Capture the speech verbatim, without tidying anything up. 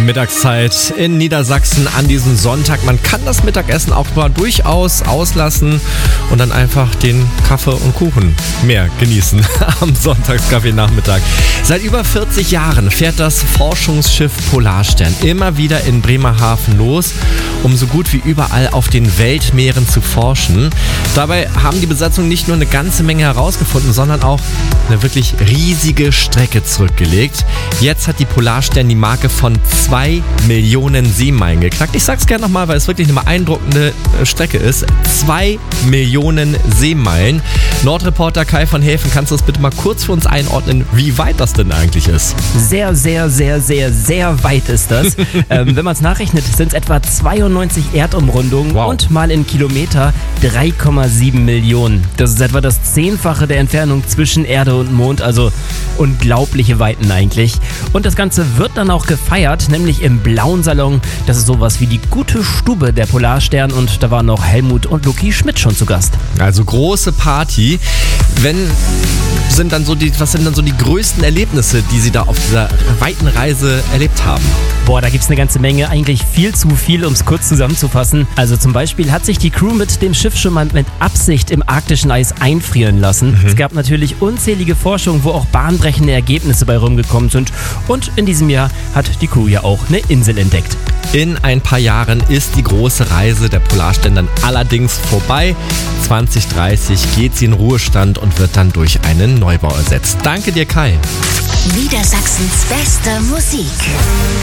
Mittagszeit in Niedersachsen an diesem Sonntag. Man kann das Mittagessen auch mal durchaus auslassen und dann einfach den Kaffee und Kuchen mehr genießen am Sonntagskaffeenachmittag. Seit über vierzig Jahren fährt das Forschungsschiff Polarstern immer wieder in Bremerhaven los, um so gut wie überall auf den Weltmeeren zu forschen. Dabei haben die Besatzung nicht nur eine ganze Menge herausgefunden, sondern auch eine wirklich riesige Strecke zurückgelegt. Jetzt hat die Polarstern die Marke von zwei Millionen Seemeilen geknackt. Ich sag's gerne nochmal, weil es wirklich eine beeindruckende Strecke ist. zwei Millionen Seemeilen. Nordreporter Kai von Häfen, kannst du das bitte mal kurz für uns einordnen, wie weit das denn eigentlich ist? Sehr, sehr, sehr, sehr, sehr weit ist das. ähm, wenn man es nachrechnet, sind es etwa zweiundneunzig Erdumrundungen wow. und mal in Kilometer drei Komma sieben Millionen. Das ist etwa das Zehnfache der Entfernung zwischen Erde und Mond, also unglaubliche Weiten eigentlich. Und das Ganze wird dann auch gefeiert, nämlich im Blauen Salon. Das ist sowas wie die gute Stube der Polarstern und da waren noch Helmut und Luki Schmidt schon zu Gast. Also große Party. Wenn sind dann so die, was sind dann so die größten Erlebnisse, die Sie da auf dieser weiten Reise erlebt haben? Boah, da gibt's eine ganze Menge, eigentlich viel zu viel, um es kurz zusammenzufassen. Also zum Beispiel hat sich die Crew mit dem Schiff schon mal mit Absicht im arktischen Eis einfrieren lassen. Mhm. Es gab natürlich unzählige Forschungen, wo auch bahnbrechende Ergebnisse bei rumgekommen sind. Und in diesem Jahr hat die Crew ja auch eine Insel entdeckt. In ein paar Jahren ist die große Reise der Polarstern dann allerdings vorbei. zwanzig dreißig geht sie in Ruhestand und wird dann durch einen Neubau ersetzt. Danke dir, Kai. Niedersachsens beste Musik.